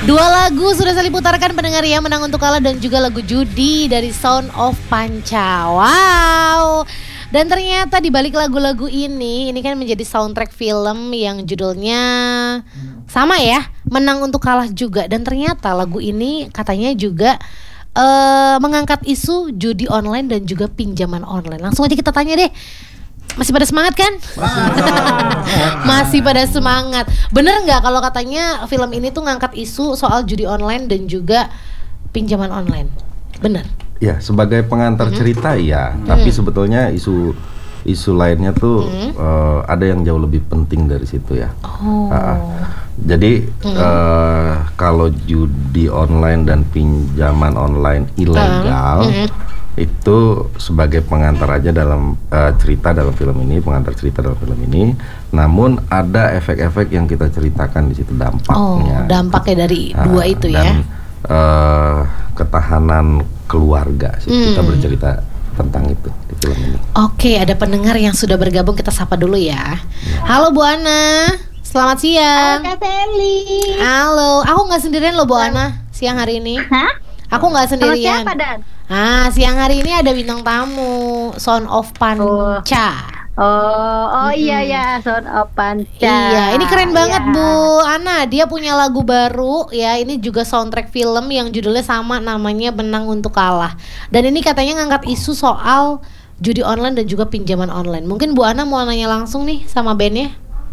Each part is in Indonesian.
Dua lagu sudah saling putarkan pendengar ya, Menang Untuk Kalah dan juga lagu Judi dari Sound of Panca. Wow. Dan ternyata di balik lagu-lagu ini kan menjadi soundtrack film yang judulnya sama ya, Menang Untuk Kalah juga. Dan ternyata lagu ini katanya juga mengangkat isu judi online dan juga pinjaman online. Langsung aja kita tanya deh. Masih pada semangat kan? Masih pada semangat. Bener nggak kalau katanya film ini tuh ngangkat isu soal judi online dan juga pinjaman online? Bener? Ya, sebagai pengantar cerita ya. Tapi sebetulnya isu lainnya tuh ada yang jauh lebih penting dari situ ya. Jadi kalau judi online dan pinjaman online ilegal itu sebagai pengantar aja dalam cerita dalam film ini, pengantar cerita dalam film ini. Namun ada efek-efek yang kita ceritakan di situ dampaknya. Dampaknya dari dua itu ya. Dan ketahanan keluarga sih. Kita bercerita tentang itu di film ini. Oke, ada pendengar yang sudah bergabung, kita sapa dulu ya. Halo Bu Ana, selamat siang. Halo Kak Sally. Halo, aku nggak sendirian loh Bu Ana siang hari ini. Hah? Aku nggak sendirian. Sama siapa Dan? Siang hari ini ada bintang tamu, Sound of Panca. Iya ya, Sound of Panca. Iya, ini keren banget Bu Ana. Dia punya lagu baru ya. Ini juga soundtrack film yang judulnya sama, namanya Menang Untuk Kalah. Dan ini katanya ngangkat isu soal judi online dan juga pinjaman online. Mungkin Bu Ana mau nanya langsung nih sama bandnya.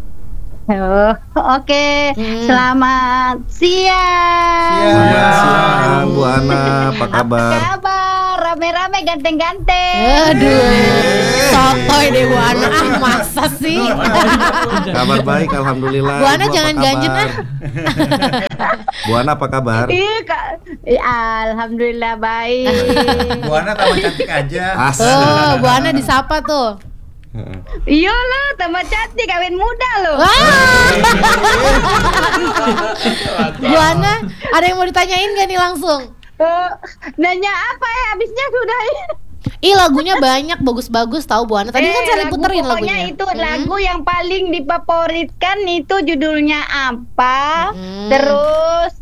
Oke. Selamat siang. Selamat siang Bu Ana, apa kabar? Apa kabar? Rame-rame ganteng-ganteng. Aduh, sotoy deh Bu Ana. Masa sih? Kabar baik, alhamdulillah. Bu Ana Ibu, jangan apa ganjen kabar? Bu Ana apa kabar? Alhamdulillah baik. Bu Ana tambah cantik aja. Oh, Bu Ana disapa tuh. Iyalah, tambah cantik, kawin muda loh. Bu Ana, ada yang mau ditanyain gak nih langsung? Nanya apa ya? Habisnya sudah. Lagunya banyak, bagus-bagus tahu Bu Ana. Tadi kan saya puterin lagunya. Pokoknya itu lagu yang paling difavoritkan itu judulnya apa? Terus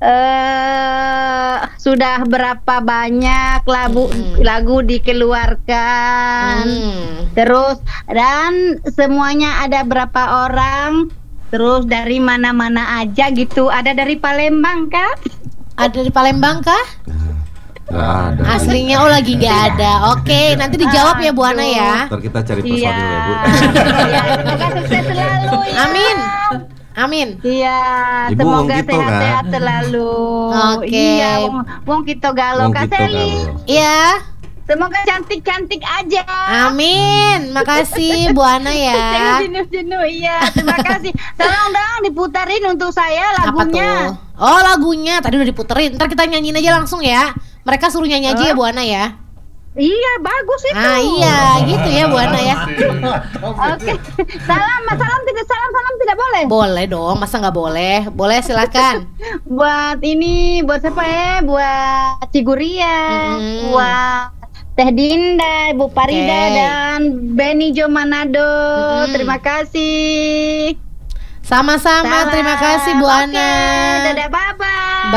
sudah berapa banyak lagu dikeluarkan, terus dan semuanya ada berapa orang, terus dari mana-mana aja gitu. Ada dari Palembang kah? Ada di Palembang kah? Nggak ada. Aslinya lagi nggak ada. Oke, nanti dijawab ya Bu Ana ya. Ntar kita cari personil ya Bu. Iya, semoga sukses selalu ya. Amin. Amin. Iya, Ibu semoga wong Kito, sehat-sehat kan? selalu. Oke. Iya, wong kita galau Wong Kak Kito Sally. galau. Iya. Semoga cantik-cantik aja. Amin. Makasih Bu Ana ya. Jangan jenuh-jenuh, iya. Terima kasih. Tolong dong diputarin untuk saya Apa lagunya. tuh? Oh, lagunya tadi udah diputerin. Ntar kita nyanyiin aja langsung ya. Mereka suruh nyanyi aja ya Bu Ana ya. Iya, bagus itu. Iya, gitu ya Bu Ana ya. Oke. Salam tidak boleh. Boleh dong, masa nggak boleh? Boleh, silakan. Buat siapa ya? Buat Ciguria, buat Teh Dinda, Bu Parida dan Benny Jo Manado. Terima kasih. Sama-sama, terima kasih Bu Ana. Dadah, bye-bye.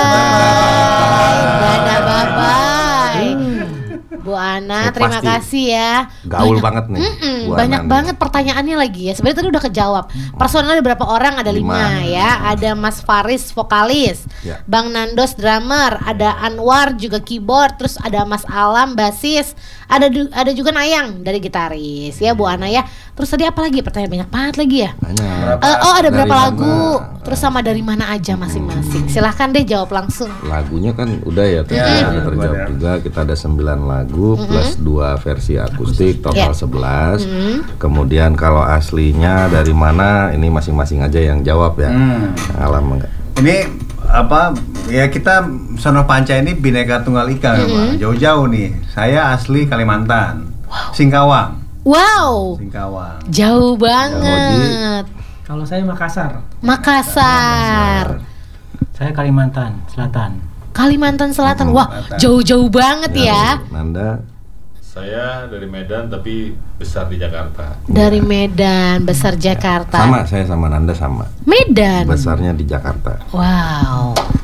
Dadah, bye-bye. Bu Ana, terima kasih ya. Gaul banget nih. Bu Ana Banyak nih. banget pertanyaannya lagi ya. Sebenarnya tadi udah kejawab. Personal ada berapa orang? Ada 5 ya. Ada Mas Faris vokalis, Bang Nandos drummer, ada Anwar juga keyboard, terus ada Mas Alam basis, ada juga Nayang dari gitaris ya Bu Ana ya. Terus tadi apa lagi? Pertanyaan banyak banget lagi ya. Banyak. Ada berapa Dari lagu? mana? Terus sama dari mana aja masing-masing? Silahkan deh jawab langsung. Lagunya kan udah ya, udah terjawab juga. Kita ada 9 lagu plus 2 versi akustik, total 11. Kemudian kalau aslinya dari mana, ini masing-masing aja yang jawab ya. Alam enggak. Ini apa ya, kita Sound of Panca ini Bhinneka Tunggal Ika memang. Jauh-jauh nih. Saya asli Kalimantan. Singkawang. Wow, Singkawang. jauh banget. Kalau saya Makassar. Makassar. Saya Kalimantan Selatan. Kalimantan Selatan. Wah, jauh-jauh banget ya. Nanda. Saya dari Medan tapi besar di Jakarta. Dari Medan, besar Jakarta. Sama, saya sama Nanda sama. Medan. Besarnya di Jakarta. Wow.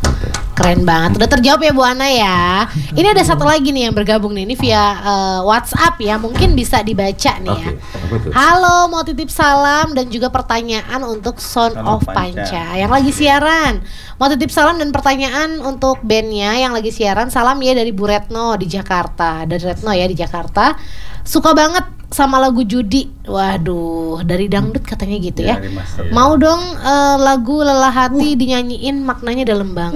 Keren banget, udah terjawab ya Bu Ana ya. Ini ada satu lagi nih yang bergabung nih, ini via WhatsApp ya, mungkin bisa dibaca nih ya. Apa tuh? Halo, mau titip salam dan juga pertanyaan untuk Sound of Panca yang lagi siaran. Mau titip salam dan pertanyaan untuk bandnya yang lagi siaran. Salam ya dari Bu Retno di Jakarta. Dari Retno ya di Jakarta. Suka banget sama lagu Judi. Waduh, dari dangdut katanya gitu ya. Mau dong lagu Lelah Hati dinyanyiin, maknanya dalam banget.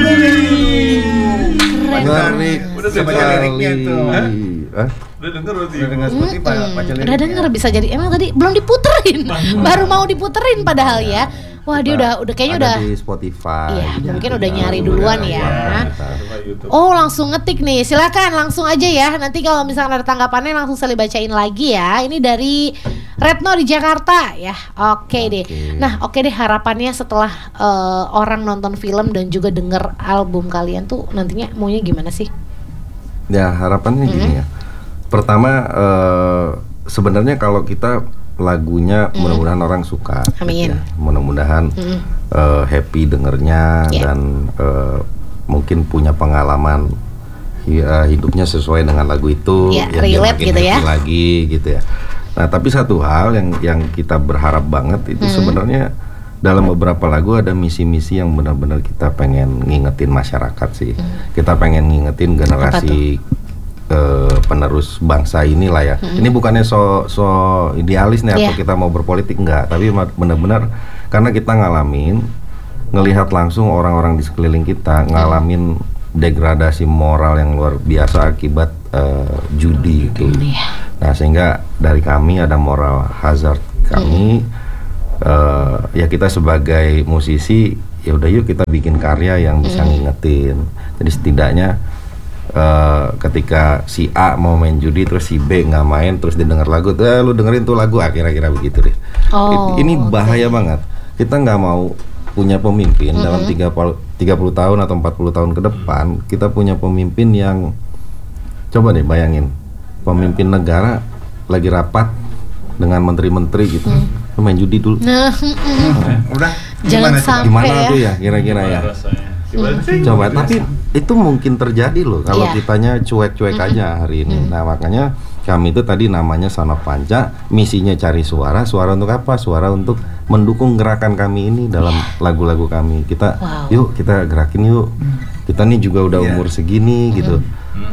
Udah baca liriknya tuh. Udah denger berarti. Udah dengar seperti baca liriknya. Udah denger bisa jadi. Emang tadi belum diputerin. Baru mau diputerin padahal ya. Wah, dia udah kayaknya ada udah di Spotify. Iya, mungkin udah nyari duluan ya. YouTube. Oh, langsung ngetik nih. Silakan langsung aja ya. Nanti kalau misalkan ada tanggapannya langsung saya bacain lagi ya. Ini dari Retno di Jakarta ya. Oke deh. Nah, oke deh, harapannya setelah orang nonton film dan juga denger album kalian tuh nantinya maunya gimana sih? Ya, harapannya gini ya. Pertama sebenarnya kalau kita lagunya mudah-mudahan orang suka. Amin. Ya. Mudah-mudahan happy dengernya dan mungkin punya pengalaman hidupnya sesuai dengan lagu itu, Ya, dia relate makin gitu happy ya. lagi gitu ya. Nah, tapi satu hal yang kita berharap banget itu sebenarnya dalam beberapa lagu ada misi-misi yang benar-benar kita pengen ngingetin masyarakat sih. Kita pengen ngingetin generasi penerus bangsa inilah ya. Ini bukannya so idealis nih atau kita mau berpolitik, enggak, tapi benar-benar karena kita ngelihat langsung orang-orang di sekeliling kita ngalamin degradasi moral yang luar biasa akibat judi itu. Nah, sehingga dari kami ada moral hazard kami. Ya kita sebagai musisi ya udah yuk kita bikin karya yang bisa ngingetin. Jadi setidaknya ketika si A mau main judi terus si B nggak main terus dia denger lagu tuh lu dengerin tuh lagu kira-kira begitu deh. Ini bahaya banget. Kita nggak mau punya pemimpin dalam 30 tahun atau 40 tahun ke depan kita punya pemimpin yang coba deh bayangin pemimpin negara lagi rapat dengan menteri-menteri gitu lu main judi dulu. Udah. Jangan sampai Gimana ya. tuh ya kira-kira ya. Rasanya. Gimana sih? Coba, tapi itu mungkin terjadi loh kalau Iya. kitanya cuek-cuek aja hari ini. Nah, makanya kami itu tadi namanya Sound of Panca, misinya cari suara. Suara untuk apa? Suara untuk mendukung gerakan kami ini dalam lagu-lagu kami. Kita yuk kita gerakin yuk. Kita nih juga udah umur segini gitu.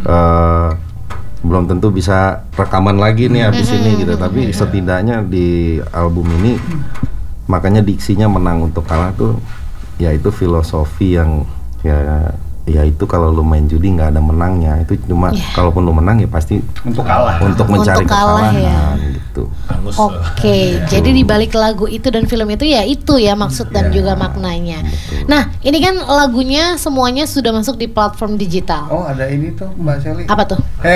Belum tentu bisa rekaman lagi nih habis ini gitu, tapi setidaknya di album ini makanya diksinya menang untuk kalah tuh ya itu filosofi yang ya itu kalau lu main judi nggak ada menangnya, itu cuma kalaupun lu menang ya pasti Untuk kalah. untuk mencari Untuk kalah, kesalahan gitu. Oke, jadi di balik lagu itu dan film itu ya itu ya maksud dan juga maknanya. Nah, ini kan lagunya semuanya sudah masuk di platform digital. Oh, ada ini tuh Mbak Sally. Apa tuh?